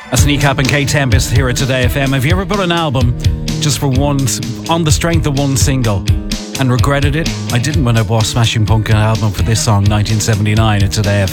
A Sneak Up and Kate Tempest here at Today FM. Have you ever put an album just for one, on the strength of one single, and regretted it? I didn't when I bought Smashing Pumpkin album for this song, 1979, at Today FM.